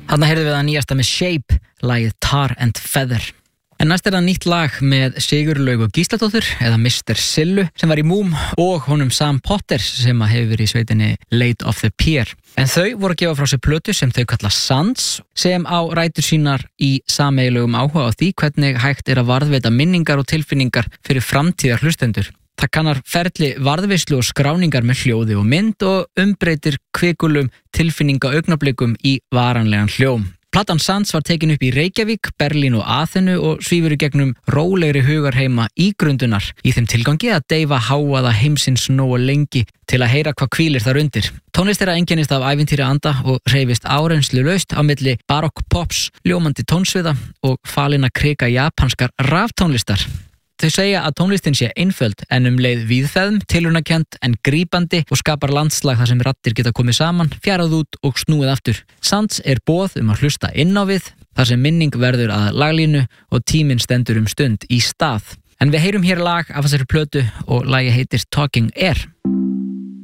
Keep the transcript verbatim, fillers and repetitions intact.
Þarna heyrðum við að nýjasta með Shape, lagið Tar and Feather. En næst er það nýtt lag með Sigurlaugu Gísladóttur eða mister Sillu sem var í Múm og honum Sam Potter sem að hefur verið í sveitinni Late of the Pier. En þau voru að gefa frá sér plötu sem þau kalla Sands sem á rætur sínar í sameiginlegum áhuga á því hvernig hægt er að varðveita minningar og tilfinningar fyrir framtíðar hlustendur. Það kannar ferli varðveislu og skráningar með hljóði og mynd og umbreytir kvikulum tilfinninga augnablikum í varanlegan hljóm. Platan Sands var tekin upp í Reykjavík, Berlín og Aþenu og svífur í gegnum rólegri hugarheima í grundunar í þeim tilgangi að deyfa háaða heimsins nógu lengi til að heyra hvað hvílir þar undir. Tónlist er að einkennist af ævintýri anda og hreyfist árenslu laust á milli barokk pops, ljómandi tónsviða og falina krika japanskar raftónlistar. Þau segja að tónlistin sé einföld en um leið víðfeðm, tilraunakent en grípandi og skapar landslag þar sem raddir geta komið saman, fjarað út og snúið aftur. Sands er boð um að hlusta inn á við, þar sem minning verður að laglínu og tíminn stendur um stund í stað. En við heyrum hér lag af þessari plötu og lagið heitir Talking Air.